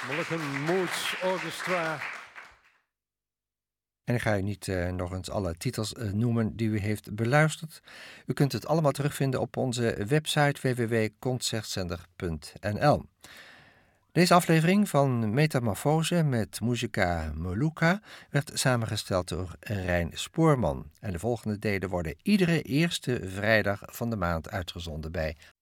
Moluccan Moods Orchestra. En ik ga u niet nog eens alle titels noemen die u heeft beluisterd. U kunt het allemaal terugvinden op onze website www.concertzender.nl. Deze aflevering van Metamorfose met Musica Molucca werd samengesteld door Rijn Spoorman. En de volgende delen worden iedere eerste vrijdag van de maand uitgezonden bij